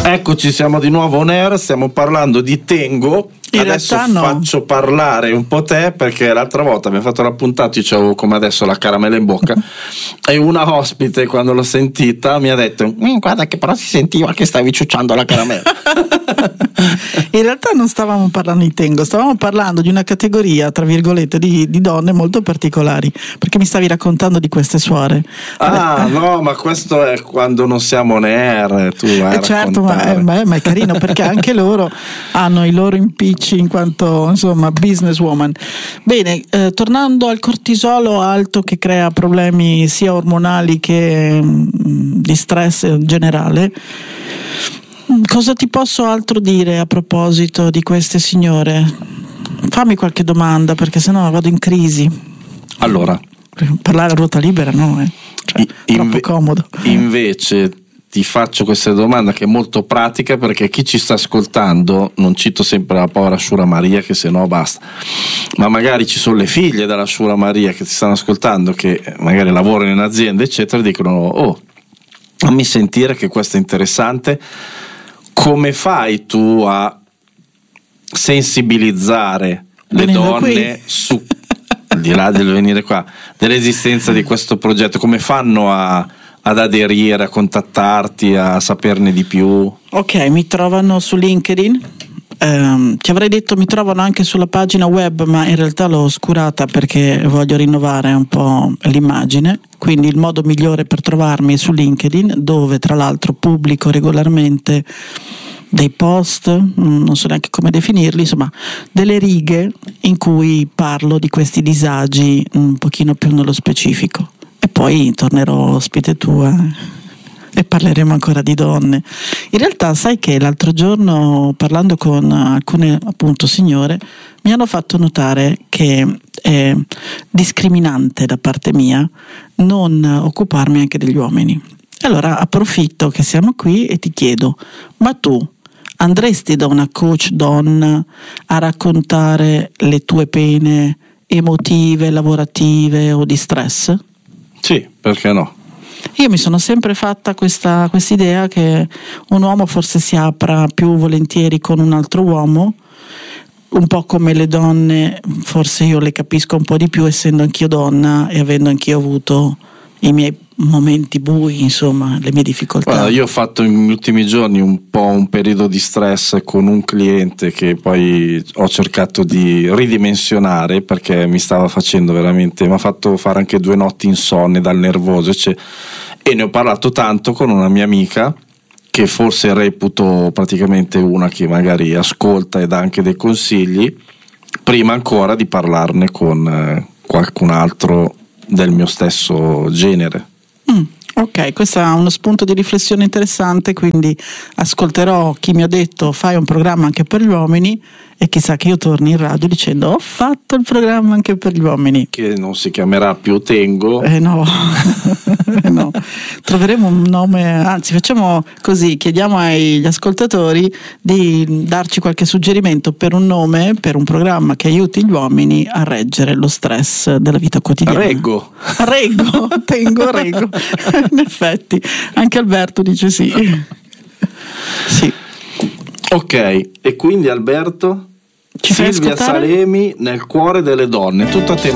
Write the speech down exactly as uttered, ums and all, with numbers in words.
Eccoci, siamo di nuovo on air, stiamo parlando di Tengo. In adesso no. faccio parlare un po' te, perché l'altra volta abbiamo fatto la puntata, io c'avevo come adesso la caramella in bocca e una ospite, quando l'ho sentita, mi ha detto guarda che però si sentiva che stavi ciucciando la caramella. In realtà non stavamo parlando di Tengo, stavamo parlando di una categoria, tra virgolette, di, di donne molto particolari, perché mi stavi raccontando di queste suore. Ah eh. no, ma questo è quando non siamo on air, tu vai eh, certo, ma è, ma, è, ma è carino perché anche loro hanno i loro impicci in quanto, insomma, businesswoman. Bene, eh, tornando al cortisolo alto che crea problemi sia ormonali che mh, di stress generale, cosa ti posso altro dire a proposito di queste signore? Fammi qualche domanda, perché sennò vado in crisi. Allora, parlare a ruota libera no, eh? Cioè, inve- troppo comodo. Invece ti faccio questa domanda che è molto pratica, perché chi ci sta ascoltando, non cito sempre la povera Shura Maria che se no basta, ma magari ci sono le figlie della Shura Maria che ti stanno ascoltando, che magari lavorano in azienda eccetera, e dicono oh, fammi sentire che questo è interessante. Come fai tu a sensibilizzare le Venendo donne qui. su, al di là del venire qua, dell'esistenza di questo progetto? Come fanno a ad aderire, a contattarti, a saperne di più? Ok, mi trovano su LinkedIn, um, ti avrei detto mi trovano anche sulla pagina web, ma in realtà l'ho oscurata perché voglio rinnovare un po' l'immagine, quindi il modo migliore per trovarmi è su LinkedIn, dove tra l'altro pubblico regolarmente dei post, non so neanche come definirli, insomma delle righe in cui parlo di questi disagi un pochino più nello specifico. E poi tornerò ospite tua e parleremo ancora di donne. In realtà sai che l'altro giorno, parlando con alcune appunto signore, mi hanno fatto notare che è discriminante da parte mia non occuparmi anche degli uomini. Allora approfitto che siamo qui e ti chiedo, ma tu andresti da una coach donna a raccontare le tue pene emotive, lavorative o di stress? Sì, perché no? Io mi sono sempre fatta questa idea che un uomo forse si apra più volentieri con un altro uomo, un po' come le donne, forse io le capisco un po' di più essendo anch'io donna e avendo anch'io avuto i miei momenti bui, insomma, le mie difficoltà. Guarda, io ho fatto negli ultimi giorni un po' un periodo di stress con un cliente che poi ho cercato di ridimensionare, perché mi stava facendo veramente, mi ha fatto fare anche due notti insonne dal nervoso, cioè, e ne ho parlato tanto con una mia amica che forse reputo praticamente una che magari ascolta e dà anche dei consigli, prima ancora di parlarne con eh, qualcun altro del mio stesso genere. Mm, ok, questo è uno spunto di riflessione interessante, quindi ascolterò chi mi ha detto fai un programma anche per gli uomini e chissà che io torni in radio dicendo ho fatto il programma anche per gli uomini. Che non si chiamerà più Tengo. Eh no, no. Troveremo un nome, anzi facciamo così, chiediamo agli ascoltatori di darci qualche suggerimento per un nome, per un programma che aiuti gli uomini a reggere lo stress della vita quotidiana. Reggo. Reggo, tengo, reggo. In effetti, anche Alberto dice sì. Sì. Ok, e quindi Alberto? Ci fai Silvia ascoltare? Salemi nel cuore delle donne, tutto a te.